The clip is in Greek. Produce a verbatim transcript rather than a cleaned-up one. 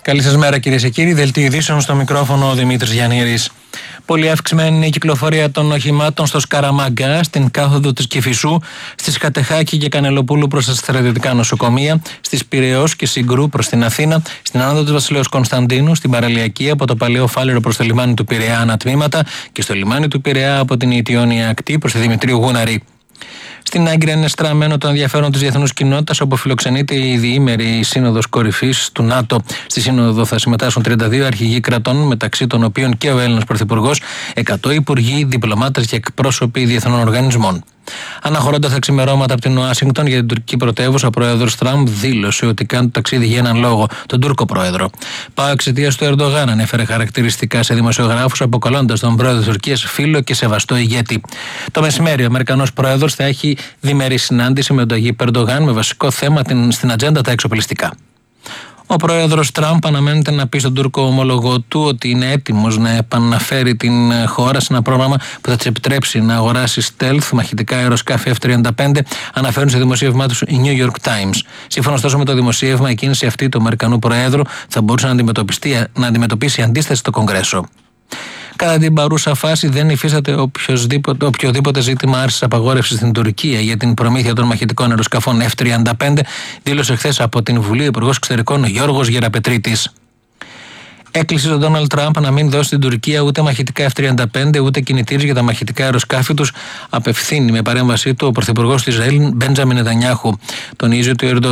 Καλή σας μέρα, κυρίες και κύριοι. Δελτίο ειδήσεων, στο μικρόφωνο ο Δημήτρης Γιαννήρης. Πολύ αυξημένη είναι η κυκλοφορία των οχημάτων στο Σκαραμαγκά, στην κάθοδο της Κηφισού, στις Κατεχάκη και Κανελοπούλου προς τα στρατιωτικά νοσοκομεία, στις Πειραιώς και Συγκρού προς την Αθήνα, στην άνοδο της Βασιλέως Κωνσταντίνου, στην Παραλιακή από το Παλαιό Φάληρο προς το λιμάνι του Πειραιά ανατμήματα και στο λιμάνι του Πειραιά από την Ιτιώνια ακτή προς τη Δημητρίου Γούναρη. Στην Άγκυρα είναι στραμμένο το ενδιαφέρον της διεθνούς κοινότητας, όπου φιλοξενείται η διήμερη Σύνοδος Κορυφής του ΝΑΤΟ. Στη Σύνοδο θα συμμετάσχουν τριάντα δύο αρχηγοί κρατών, μεταξύ των οποίων και ο Έλληνας Πρωθυπουργός, εκατό υπουργοί, διπλωμάτες και εκπρόσωποι διεθνών οργανισμών. Αναχωρώντας τα ξημερώματα από την Ουάσιγκτον για την τουρκική πρωτεύουσα, ο πρόεδρος Τραμπ δήλωσε ότι κάνει το ταξίδι για έναν λόγο, τον Τούρκο πρόεδρο. Πάω εξαιτίας του Ερντογάν, ανέφερε χαρακτηριστικά σε δημοσιογράφους, αποκαλώντας τον πρόεδρο της Τουρκίας φίλο και σεβαστό ηγέτη. Το μεσημέρι, ο Αμερικανός πρόεδρος θα έχει διμερή συνάντηση με τον Ταγίπ Ερντογάν με βασικό θέμα την, στην ατζέντα τα εξοπλιστικά. Ο πρόεδρος Τραμπ αναμένεται να πει στον Τούρκο ομόλογο του ότι είναι έτοιμος να επαναφέρει την χώρα σε ένα πρόγραμμα που θα της επιτρέψει να αγοράσει stealth μαχητικά αεροσκάφη εφ τριάντα πέντε, αναφέρουν σε δημοσίευμά τους οι New York Times. Σύμφωνα ωστόσο με το δημοσίευμα, η κίνηση αυτή του Αμερικανού Προέδρου θα μπορούσε να, να αντιμετωπίσει αντίσταση στο Κογκρέσο. Κατά την παρούσα φάση δεν υφίσταται οποιοδήποτε ζήτημα άρσης απαγόρευσης στην Τουρκία για την προμήθεια των μαχητικών αεροσκαφών εφ τριάντα πέντε, δήλωσε χθες από την Βουλή ο Υπουργός Εξωτερικών Γιώργος Γεραπετρίτης. Έκλεισε τον Ντόναλντ Τραμπ να μην δώσει στην Τουρκία ούτε μαχητικά εφ τριάντα πέντε ούτε κινητήρες για τα μαχητικά αεροσκάφη τους. Απευθύνει με παρέμβασή του ο Πρωθυπουργός του Ισραήλ Μπέντζαμιν Νετανιάχου. Τονίζει ότι ο